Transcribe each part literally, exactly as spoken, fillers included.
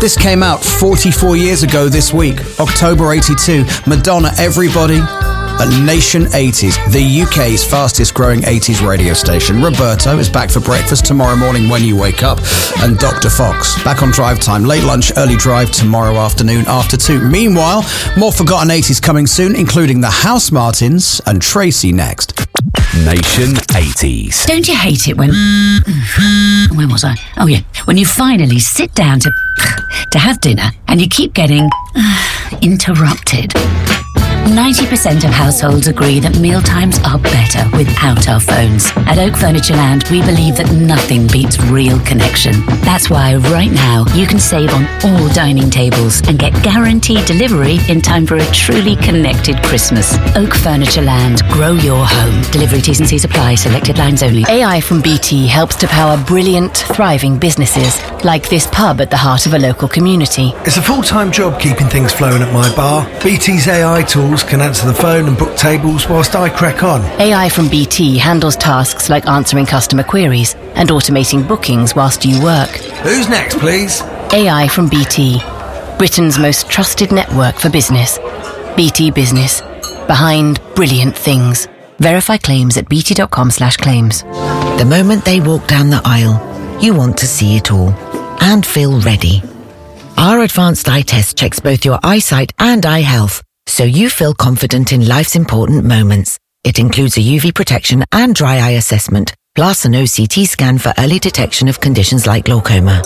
This came out forty-four years ago this week, October eighty-two. Madonna, Everybody. At Nation eighties, the U K's fastest growing eighties radio station. Roberto is back for breakfast tomorrow morning when you wake up. And Doctor Fox back on drive time. Late lunch, early drive tomorrow afternoon after two. Meanwhile, more forgotten eighties coming soon, including the House Martins and Tracy next. Nation eighties. Don't you hate it when... When was I? Oh, yeah. When you finally sit down to... to have dinner and you keep getting... interrupted. ninety percent of households agree that mealtimes are better without our phones. At Oak Furniture Land, we believe that nothing beats real connection. That's why right now you can save on all dining tables and get guaranteed delivery in time for a truly connected Christmas. Oak Furniture Land, grow your home. Delivery T's and C's apply, selected lines only. A I from B T helps to power brilliant, thriving businesses, like this pub at the heart of a local community. It's a full-time job keeping things flowing at my bar. B T's A I tools can answer the phone and book tables whilst I crack on. A I from B T handles tasks like answering customer queries and automating bookings whilst you work. Who's next, please? A I from B T, Britain's most trusted network for business. B T Business, behind brilliant things. Verify claims at bt.com slash claims. The moment they walk down the aisle, you want to see it all and feel ready. Our advanced eye test checks both your eyesight and eye health, so you feel confident in life's important moments. It includes a U V protection and dry eye assessment, plus an O C T scan for early detection of conditions like glaucoma.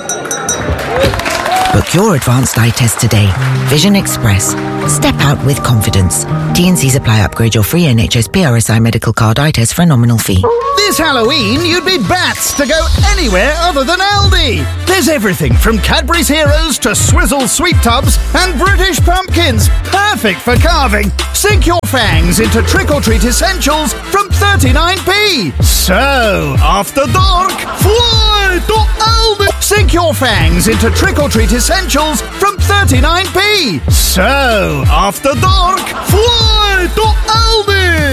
Book your advanced eye test today. Vision Express. Step out with confidence. T and C's apply. Upgrade your free N H S P R S I medical card eye test for a nominal fee. This Halloween, you'd be bats to go anywhere other than Aldi. There's everything from Cadbury's Heroes to Swizzle Sweet Tubs and British pumpkins. Perfect for carving. Sink your fangs into trick-or-treat essentials from thirty-nine p. So, after dark, fly to Aldi. Sink your fangs into trick-or-treat essentials from thirty-nine p. So, after dark, fly to Aldi.